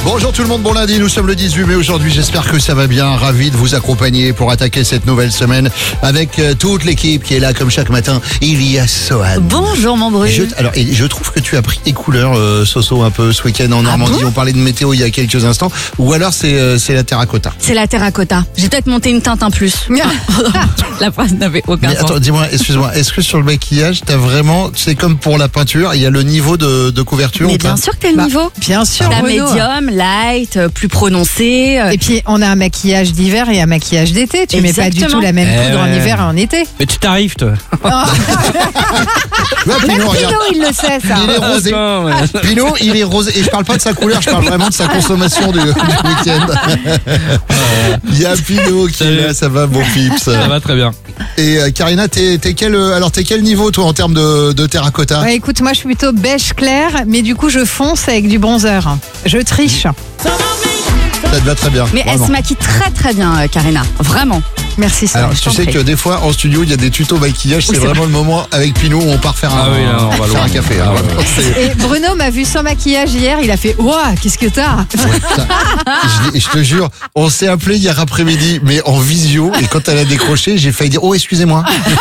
Bonjour tout le monde, bon lundi, nous sommes le 18 mai aujourd'hui, j'espère que ça va bien, ravi de vous accompagner pour attaquer cette nouvelle semaine avec toute l'équipe qui est là comme chaque matin. Il y a Sohan. Bonjour mon Bru. Je trouve que tu as pris des couleurs, Soso, un peu ce week-end en Normandie. Bon, on parlait de météo il y a quelques instants, ou alors c'est la terracotta. c'est la terracotta. J'ai peut-être monté une teinte en plus. La phrase n'avait aucun Mais sens. attends, dis-moi, excuse-moi, est-ce que sur le maquillage, t'as vraiment, c'est comme pour la peinture, il y a le niveau de couverture Mais ou pas? bien sûr que t'as le niveau. Bien sûr, T'as Bruno. médium, light, plus prononcé. Et puis, on a un maquillage d'hiver et un maquillage d'été. Tu mets pas du Exactement. tout la même poudre en ouais. hiver et en été. Mais tu t'arrives, toi. Ouais, Même Pinot, regarde. Pino, il le sait, ça. Il est rosé. Pinot, il est rosé. Et je parle pas de sa couleur, je parle vraiment de sa consommation du week-end. Il y a Pinot qui est là, ça va, bon pips. Ça va très bien. Et Karina, t'es quel niveau, toi, en termes de terracotta? Ouais, écoute, moi, je suis plutôt beige clair, mais du coup, je fonce avec du bronzer. Je triche. Ça te va très bien. Mais elle vraiment. se maquille très très bien, Karina. Vraiment. Merci, ça. Alors, je tu t'en sais prie. que des fois, en studio, il y a des tutos maquillage. Oui, C'est c'est vraiment le moment avec Pinot où on part faire Ah oui, là, on va faire loin. un café. Ah hein, ouais. vraiment, c'est- Et Bruno m'a vu sans maquillage hier. Il a fait « Ouah, qu'est-ce que t'as ?» Ouais, putain. Je te jure, on s'est appelé hier après-midi, mais en visio, et quand elle a décroché, j'ai failli dire, oh, excusez-moi.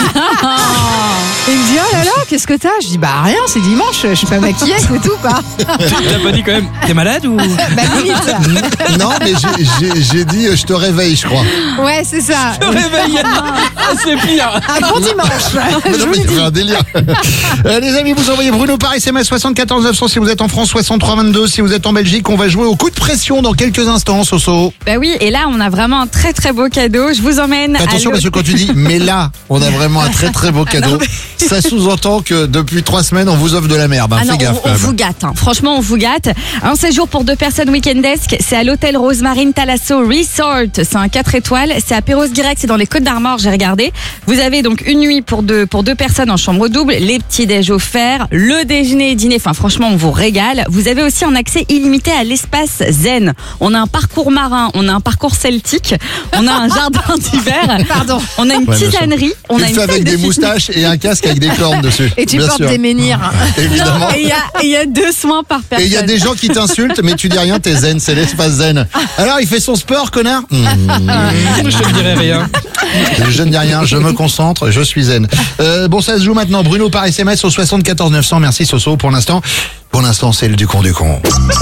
Il me dit « Oh là là, qu'est-ce que t'as ?» Je dis « Bah rien, c'est dimanche, je suis pas maquillée, c'est tout, quoi. T'as pas dit quand même, t'es malade ou » Bah limite. Non, mais j'ai dit, je te réveille, je crois. Ouais, c'est ça. te réveille. C'est pire. Un bon dimanche. Mais non, mais il y a un délire. Les amis, vous envoyez Bruno par SMS 74 900 si vous êtes en France, 63 22 si vous êtes en Belgique. On va jouer au coup de pression dans quelques instants, Soso. Bah oui, et là on a vraiment un très très beau cadeau. Je vous emmène Attention, à parce que quand tu dis, mais là, on a vraiment un très très beau cadeau, ça sous-entend que depuis 3 semaines, on vous offre de la merde. Hein. Ah Fais non, gaffe. on vous gâte. Hein. Franchement, on vous gâte. Un séjour pour 2 personnes week-endesque. C'est à l'hôtel Rosemarine Thalasso Resort. C'est un 4 étoiles. C'est à Perros-Guirec. C'est dans les Côtes d'Armor. J'ai regardé. Vous avez donc une nuit pour deux personnes en chambre double. Les petits déj offerts. Le déjeuner et dîner. Enfin, franchement, on vous régale. Vous avez aussi un accès illimité à l'espace zen. On a un parcours marin. On a un parcours celtique. On a un jardin d'hiver. Pardon. On a une Ouais, bien sûr. tisanerie. On Tu a le une fais salle avec de des fitness. moustaches et un casque avec des cornes dessus. Et tu Bien portes sûr. des menhirs. Évidemment. Et il y a 2 soins par Et personne. il y a des gens qui t'insultent, mais tu dis rien, t'es zen, c'est l'espace zen. Alors, il fait son sport, connard? Je te dirai rien. Je ne dis rien, je me concentre, je suis zen. Bon, ça se joue maintenant. Bruno par SMS au 74 900. Merci Soso pour l'instant. Pour l'instant, c'est le du con du con.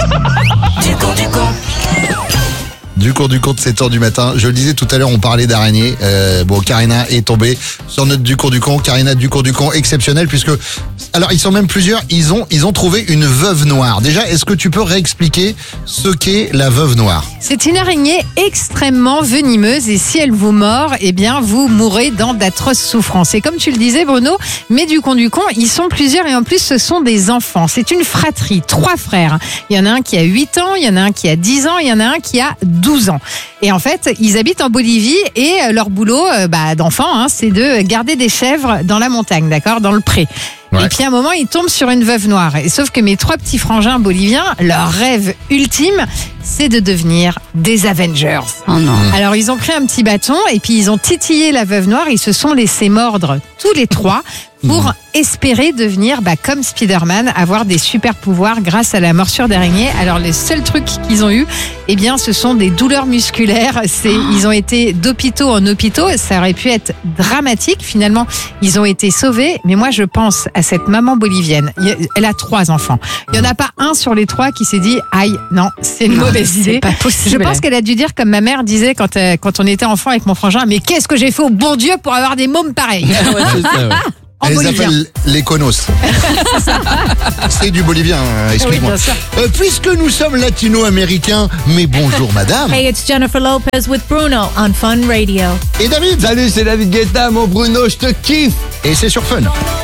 Du con de 7h du matin. Je le disais tout à l'heure, on parlait d'araignée. Bon, Karina est tombée sur notre du con. Karina du con exceptionnel puisque, alors ils sont même plusieurs. Ils ont trouvé une veuve noire. Déjà, est-ce que tu peux réexpliquer ce qu'est la veuve noire? C'est une araignée extrêmement venimeuse et si elle vous mord, eh bien, vous mourrez dans d'atroces souffrances. Et comme tu le disais, Bruno, mais du con, ils sont plusieurs et en plus, ce sont des enfants. C'est une fratrie, 3 frères. Il y en a un qui a 8 ans, il y en a un qui a 10 ans, il y en a un qui a 12 ans. Et en fait, ils habitent en Bolivie et leur boulot d'enfant, c'est de garder des chèvres dans la montagne, d'accord, dans le pré. Ouais. Et puis à un moment, ils tombent sur une veuve noire. Et sauf que mes 3 petits frangins boliviens, leur rêve ultime, c'est de devenir des Avengers. Oh non. Alors ils ont pris un petit bâton et puis ils ont titillé la veuve noire. Ils se sont laissés mordre tous les 3 pour espérer devenir comme Spider-Man, avoir des super pouvoirs grâce à la morsure d'araignée. Alors les seuls trucs qu'ils ont eu, eh bien ce sont des douleurs musculaires. Ils ont été d'hôpitaux en hôpitaux. Ça aurait pu être dramatique. Finalement, ils ont été sauvés. Mais moi je pense à cette maman bolivienne. Elle a 3 enfants. Il n'y en a pas un sur les 3 qui s'est dit aïe, non, c'est une mauvaise idée. C'est pas possible. Je pense qu'elle a dû dire comme ma mère disait quand on était enfant avec mon frangin, mais qu'est-ce que j'ai fait au bon Dieu pour avoir des mômes pareils en Elle les bolivien. appelle les conos. C'est du bolivien, excuse-moi. Oui, bien sûr. Puisque nous sommes latino-américains, mais bonjour madame. Hey, it's Jennifer Lopez with Bruno on Fun Radio. Et David. Salut, c'est David Guetta, mon Bruno, je te kiffe. Et c'est sur Fun.